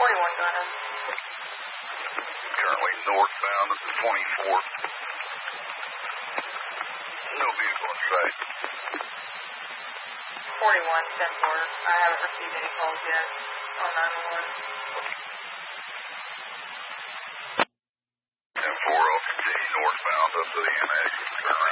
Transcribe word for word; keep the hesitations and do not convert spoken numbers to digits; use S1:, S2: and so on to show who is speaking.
S1: forty-one, go ahead.
S2: Currently northbound at the twenty-fourth. No vehicle in sight.
S1: forty-one, ten four. I haven't received any calls yet on nine one one.